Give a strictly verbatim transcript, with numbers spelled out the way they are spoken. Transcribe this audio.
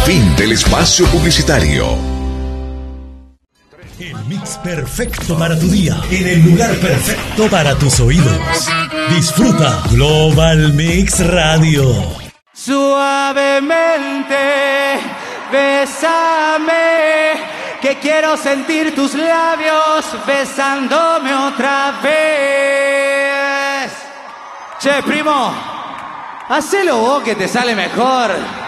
Fin del espacio publicitario. El mix perfecto para tu día, en el lugar perfecto para tus oídos. Disfruta Global Mix Radio. Suavemente, bésame, que quiero sentir tus labios besándome otra vez. Che, primo, hacelo vos que te sale mejor.